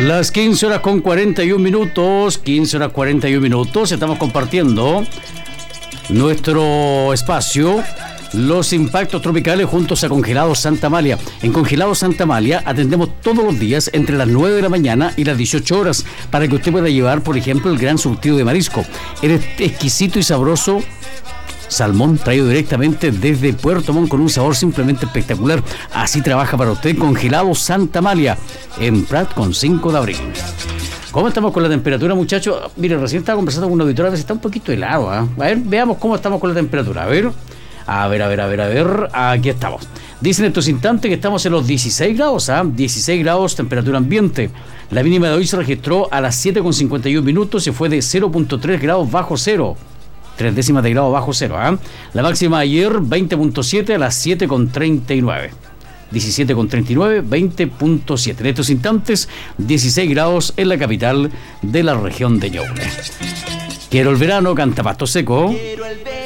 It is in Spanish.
Las 15 horas con 41 minutos, 15 horas 41 minutos, estamos compartiendo nuestro espacio, los impactos tropicales juntos a Congelados Santa Amalia. En Congelados Santa Amalia atendemos todos los días entre las 9 de la mañana y las 18 horas para que usted pueda llevar, por ejemplo, el gran surtido de marisco. El exquisito y sabroso salmón traído directamente desde Puerto Montt con un sabor simplemente espectacular. Así trabaja para usted Congelados Santa Amalia en Prat con 5 de abril. ¿Cómo estamos con la temperatura, muchachos? Mire, recién estaba conversando con una auditora, a veces está un poquito helado, ¿eh? A ver, veamos cómo estamos con la temperatura. A ver, aquí estamos. Dicen en estos instantes que estamos en los 16 grados, 16 grados temperatura ambiente. La mínima de hoy se registró a las 7:51 minutos y fue de 0.3 grados bajo cero. 3 décimas de grado bajo cero. La máxima ayer 20.7 a las 7:39. 17:39, 20.7. En estos instantes 16 grados en la capital de la región de Ñuble. Quiero el verano, canta Pasto Seco.